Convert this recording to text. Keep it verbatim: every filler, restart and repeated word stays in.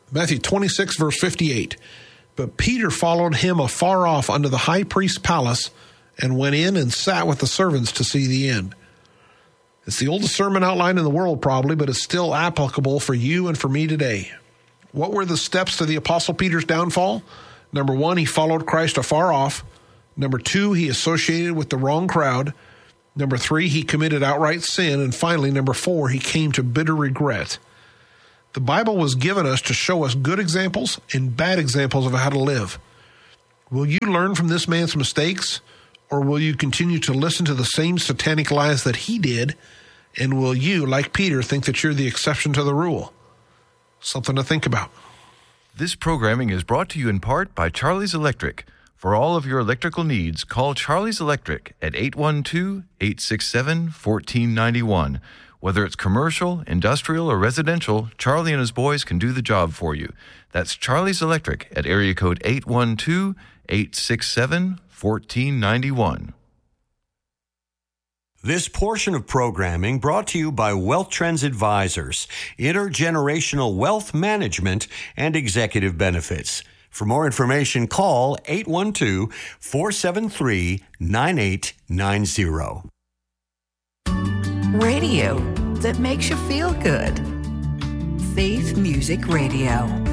Matthew twenty-six, verse fifty-eight. But Peter followed him afar off unto the high priest's palace and went in and sat with the servants to see the end. It's the oldest sermon outline in the world probably, but it's still applicable for you and for me today. What were the steps to the Apostle Peter's downfall? Number one, he followed Christ afar off. Number two, he associated with the wrong crowd. Number three, he committed outright sin. And finally, number four, he came to bitter regret. The Bible was given us to show us good examples and bad examples of how to live. Will you learn from this man's mistakes, or will you continue to listen to the same satanic lies that he did? And will you, like Peter, think that you're the exception to the rule? Something to think about. This programming is brought to you in part by Charlie's Electric. For all of your electrical needs, call Charlie's Electric at eight one two, eight six seven, one four nine one. Whether it's commercial, industrial, or residential, Charlie and his boys can do the job for you. That's Charlie's Electric at area code eight one two, eight six seven, one four nine one. This portion of programming brought to you by Wealth Trends Advisors, intergenerational wealth management and executive benefits. For more information, call eight one two, four seven three, nine eight nine zero. Radio that makes you feel good. Faith Music Radio.